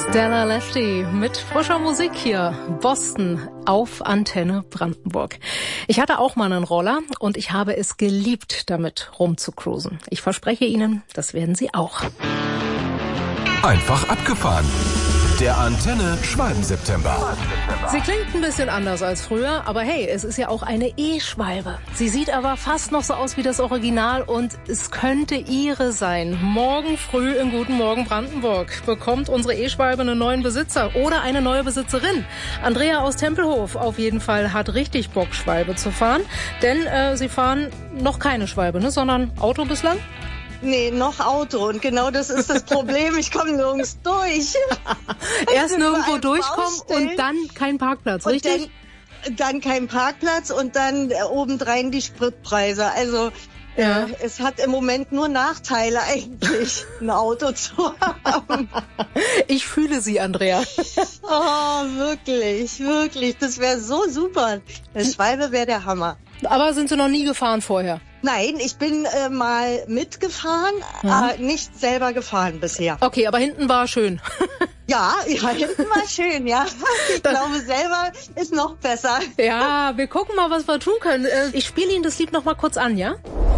Stella Lefty mit frischer Musik hier. Boston auf Antenne Brandenburg. Ich hatte auch mal einen Roller und ich habe es geliebt, damit rumzucruisen. Ich verspreche Ihnen, das werden Sie auch. Einfach abgefahren. Der Antenne Schwalben-September. Sie klingt ein bisschen anders als früher, aber hey, es ist ja auch eine E-Schwalbe. Sie sieht aber fast noch so aus wie das Original und es könnte Ihre sein. Morgen früh in Guten Morgen Brandenburg bekommt unsere E-Schwalbe einen neuen Besitzer oder eine neue Besitzerin. Andrea aus Tempelhof auf jeden Fall hat richtig Bock, Schwalbe zu fahren, denn sie fahren noch keine Schwalbe, ne, sondern Auto bislang? Nee, noch Auto. Und genau das ist das Problem. Ich komme nirgends durch. Erst nirgendwo durchkommen und dann kein Parkplatz, und richtig? Dann kein Parkplatz und dann obendrein die Spritpreise. Also Ja. es hat im Moment nur Nachteile eigentlich, ein Auto zu haben. Ich fühle Sie, Andrea. Oh, wirklich, wirklich. Das wäre so super. Eine Schwalbe wäre der Hammer. Aber sind Sie noch nie gefahren vorher? Nein, ich bin mal mitgefahren, nicht selber gefahren bisher. Okay, aber hinten war schön. Ja, hinten war schön, ja. Ich glaube, selber ist noch besser. Ja, wir gucken mal, was wir tun können. Ich spiele Ihnen das Lied noch mal kurz an, ja?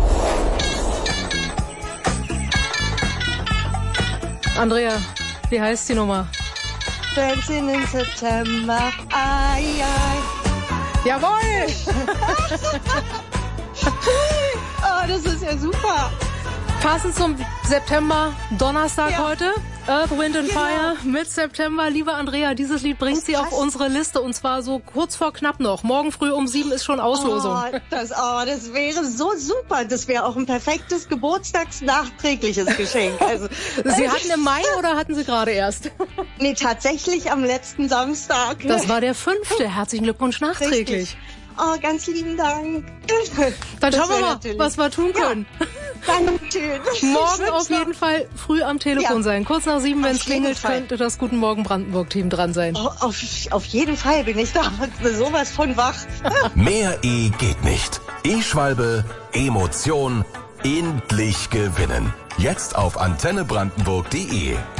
Andrea, wie heißt die Nummer? Dancing in September, ai, ai. Jawohl! Oh, das ist ja super. Passend zum September, Donnerstag Ja. heute. Earth, Wind and Genau. Fire mit September. Liebe Andrea, dieses Lied bringt Sie auf passt. unsere Liste und zwar so kurz vor knapp noch. Morgen früh um 7 ist schon Auslosung. Das wäre so super. Das wäre auch ein perfektes geburtstagsnachträgliches Geschenk. Also, Sie hatten im Mai oder hatten Sie gerade erst? nee, tatsächlich am letzten Samstag. Das war der 5. Herzlichen Glückwunsch nachträglich. Richtig. Oh, ganz lieben Dank. Dann Das schauen wir wär mal, natürlich- was wir tun Ja. können. Dankeschön. Morgen Ich auf wünsch jeden Fall früh am Telefon Ja. sein. Kurz nach 7, wenn es Auf jeden klingelt, Fall. könnte das Guten Morgen Brandenburg-Team dran sein. noch- auf jeden Fall bin ich da sowas von wach. Mehr E geht nicht. E-Schwalbe, Emotion, endlich gewinnen. Jetzt auf antennebrandenburg.de.